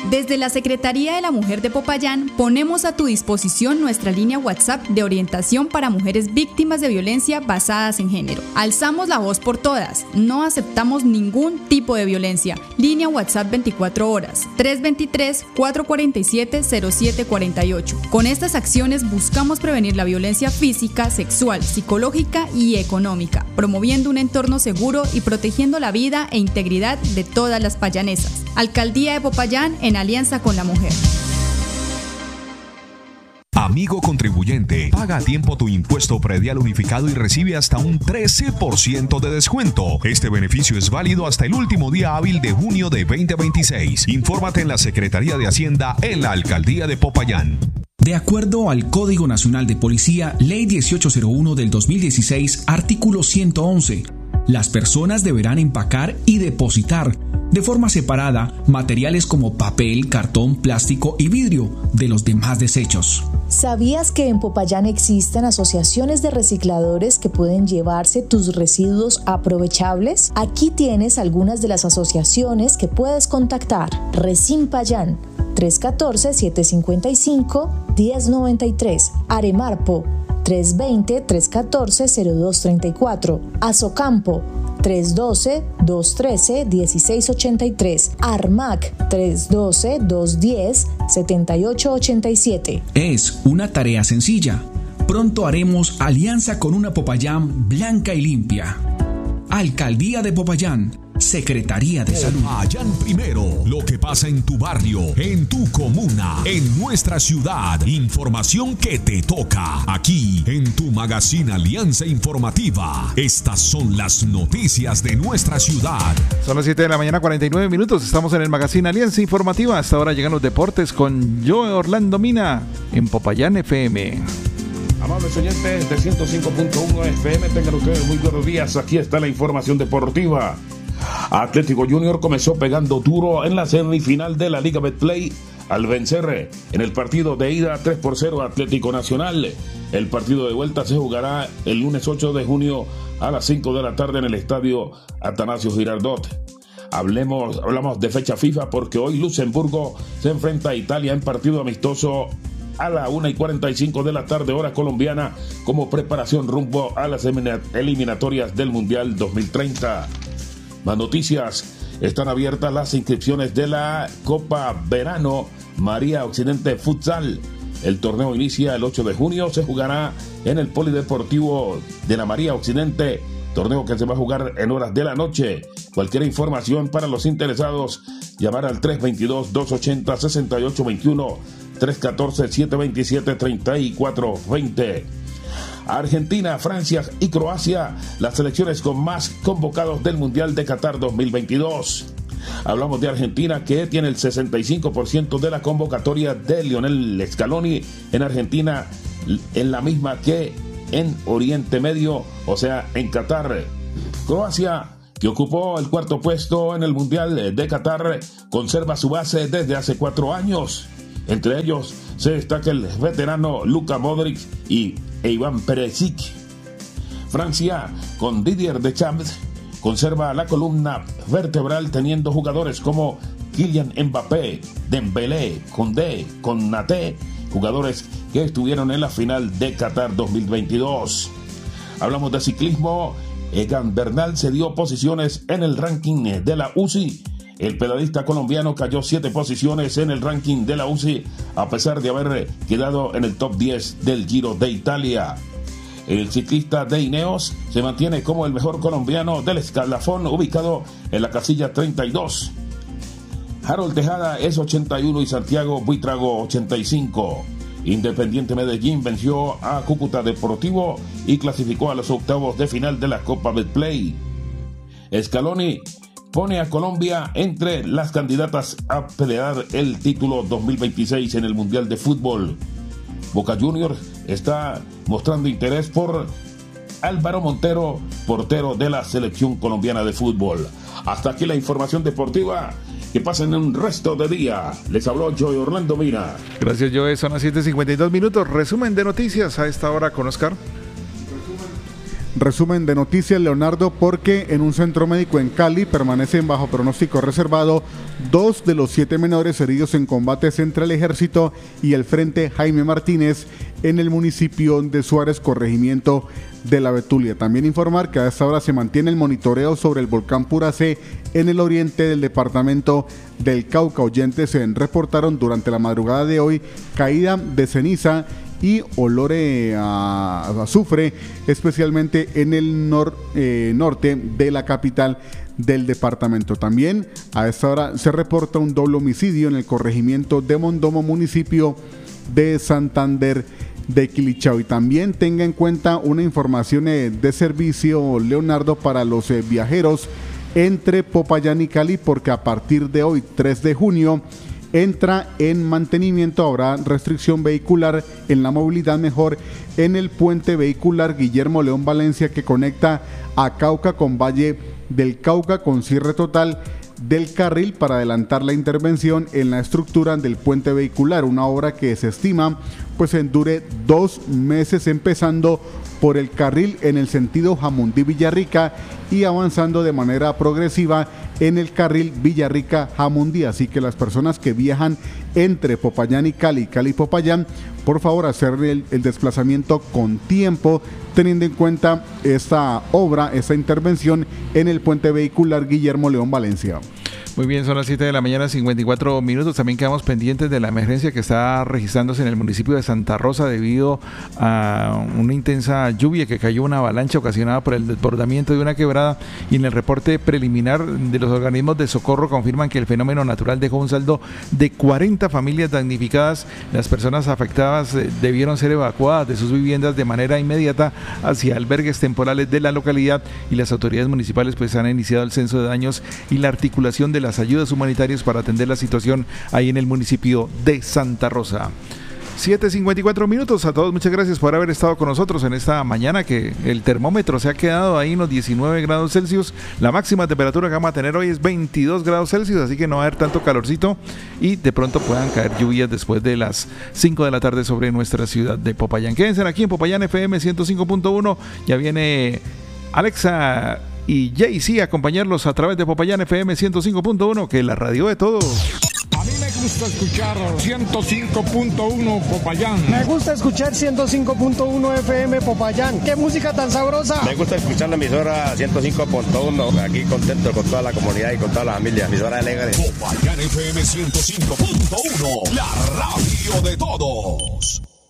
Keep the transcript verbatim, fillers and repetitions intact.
Desde la Secretaría de la Mujer de Popayán ponemos a tu disposición nuestra línea WhatsApp de orientación para mujeres víctimas de violencia basadas en género. Alzamos la voz por todas, no aceptamos ningún tipo de violencia. Línea WhatsApp veinticuatro horas, tres dos tres, cuatro cuatro siete, cero siete cuatro ocho. Con estas acciones buscamos prevenir la violencia física, sexual, psicológica y económica, promoviendo un entorno seguro y protegiendo la vida e integridad de todas las payanesas. Alcaldía de Popayán en alianza con la mujer. Amigo contribuyente, paga a tiempo tu impuesto predial unificado y recibe hasta un trece por ciento de descuento. Este beneficio es válido hasta el último día hábil de junio de veinte veintiséis. Infórmate en la Secretaría de Hacienda en la Alcaldía de Popayán. De acuerdo al Código Nacional de Policía, Ley dieciocho cero uno del dos mil dieciséis, artículo ciento once, las personas deberán empacar y depositar de forma separada materiales como papel, cartón, plástico y vidrio de los demás desechos. ¿Sabías que en Popayán existen asociaciones de recicladores que pueden llevarse tus residuos aprovechables? Aquí tienes algunas de las asociaciones que puedes contactar. Resimpayán, tres uno cuatro, siete cinco cinco, uno cero nueve tres. Aremarpo, tres dos cero, tres uno cuatro, cero dos tres cuatro. Azocampo, tres uno dos, dos uno tres, uno seis ocho tres. Armac, tres uno dos, dos uno cero, siete ocho ocho siete. Es una tarea sencilla. Pronto haremos alianza con una Popayán blanca y limpia. Alcaldía de Popayán, Secretaría de Salud. Popayán primero, lo que pasa en tu barrio, en tu comuna, en nuestra ciudad. Información que te toca aquí en tu magazine Alianza Informativa. Estas son las noticias de nuestra ciudad. Son las siete de la mañana, cuarenta y nueve minutos. Estamos en el magazine Alianza Informativa. Hasta ahora llegan los deportes con Joe Orlando Mina en Popayán F M. Amables oyentes de ciento cinco punto uno F M, tengan ustedes muy buenos días. Aquí está la información deportiva. Atlético Junior comenzó pegando duro en la semifinal de la Liga Betplay al vencer en el partido de ida tres por cero a Atlético Nacional. El partido de vuelta se jugará el lunes ocho de junio a las cinco de la tarde en el estadio Atanasio Girardot. Hablemos, hablamos de fecha FIFA porque hoy Luxemburgo se enfrenta a Italia en partido amistoso a la una y cuarenta y cinco de la tarde, hora colombiana, como preparación rumbo a las eliminatorias del Mundial dos mil treinta. Más noticias: están abiertas las inscripciones de la Copa Verano María Occidente Futsal. El torneo inicia el ocho de junio, se jugará en el Polideportivo de la María Occidente, torneo que se va a jugar en horas de la noche. Cualquier información para los interesados, llamar al tres dos dos, dos ocho cero, seis ocho dos uno, tres uno cuatro, siete dos siete, tres cuatro dos cero. Argentina, Francia y Croacia, las selecciones con más convocados del Mundial de Qatar dos mil veintidós. Hablamos de Argentina, que tiene el sesenta y cinco por ciento de la convocatoria de Lionel Scaloni en Argentina, en la misma que en Oriente Medio, o sea, en Qatar. Croacia, que ocupó el cuarto puesto en el Mundial de Qatar, conserva su base desde hace cuatro años. Entre ellos se destaca el veterano Luka Modric y Ivan Perisic. Francia, con Didier Deschamps, conserva la columna vertebral teniendo jugadores como Kylian Mbappé, Dembélé, Koundé, Konaté, jugadores que estuvieron en la final de Qatar dos mil veintidós. Hablamos de ciclismo. Egan Bernal se dio posiciones en el ranking de la U C I. El pedalista colombiano cayó siete posiciones en el ranking de la U C I a pesar de haber quedado en el top diez del Giro de Italia. El ciclista de Ineos se mantiene como el mejor colombiano del escalafón, ubicado en la casilla treinta y dos. Harold Tejada es ochenta y uno y Santiago Buitrago ochenta y cinco. Independiente Medellín venció a Cúcuta Deportivo y clasificó a los octavos de final de la Copa Betplay. Scaloni pone a Colombia entre las candidatas a pelear el título dos mil veintiséis en el Mundial de Fútbol. Boca Juniors está mostrando interés por Álvaro Montero, portero de la selección colombiana de fútbol. Hasta aquí la información deportiva. Que pasen un resto de día. Les habló Joe Orlando Mina. Gracias, Joe. Son las siete cincuenta y dos minutos. Resumen de noticias a esta hora con Oscar. Resumen de noticias, Leonardo, porque en un centro médico en Cali permanecen bajo pronóstico reservado dos de los siete menores heridos en combates entre el Ejército y el Frente Jaime Martínez en el municipio de Suárez, corregimiento de La Betulia. También informar que a esta hora se mantiene el monitoreo sobre el volcán Puracé en el oriente del departamento del Cauca. Oyentes se reportaron durante la madrugada de hoy caída de ceniza y olor a azufre, especialmente en el nor, eh, norte de la capital del departamento. También a esta hora se reporta un doble homicidio en el corregimiento de Mondomo, municipio de Santander de Quilichao. Y también tenga en cuenta una información eh, de servicio, Leonardo, para los eh, viajeros entre Popayán y Cali, porque a partir de hoy, tres de junio, entra en mantenimiento. Habrá restricción vehicular en la movilidad mejor en el puente vehicular Guillermo León Valencia, que conecta a Cauca con Valle del Cauca, con cierre total del carril para adelantar la intervención en la estructura del puente vehicular, una obra que se estima pues dure dos meses, empezando por el carril en el sentido Jamundí-Villarrica y avanzando de manera progresiva en el carril Villarrica-Jamundí. Así que las personas que viajan entre Popayán y Cali, Cali y Popayán, por favor hacer el, el desplazamiento con tiempo, teniendo en cuenta esta obra, esta intervención en el puente vehicular Guillermo León Valencia. Muy bien, son las siete de la mañana, cincuenta y cuatro minutos. También quedamos pendientes de la emergencia que está registrándose en el municipio de Santa Rosa debido a una intensa lluvia que cayó, una avalancha ocasionada por el desbordamiento de una quebrada, y en el reporte preliminar de los organismos de socorro confirman que el fenómeno natural dejó un saldo de cuarenta familias damnificadas. Las personas afectadas debieron ser evacuadas de sus viviendas de manera inmediata hacia albergues temporales de la localidad, y las autoridades municipales pues han iniciado el censo de daños y la articulación de las ayudas humanitarias para atender la situación ahí en el municipio de Santa Rosa. siete cincuenta y cuatro minutos. A todos muchas gracias por haber estado con nosotros en esta mañana, que el termómetro se ha quedado ahí en los diecinueve grados Celsius. La máxima temperatura que vamos a tener hoy es veintidós grados Celsius, así que no va a haber tanto calorcito y de pronto puedan caer lluvias después de las cinco de la tarde sobre nuestra ciudad de Popayán. Quédense aquí en Popayán F M ciento cinco punto uno. Ya viene Alexa y Jay-Z a acompañarlos a través de Popayán F M ciento cinco punto uno, que es la radio de todos. A mí me gusta escuchar ciento cinco punto uno Popayán. Me gusta escuchar ciento cinco punto uno F M Popayán. ¡Qué música tan sabrosa! Me gusta escuchar la emisora ciento cinco punto uno. Aquí contento con toda la comunidad y con toda la familia. Emisora alegre. Popayán F M ciento cinco punto uno, la radio de todos.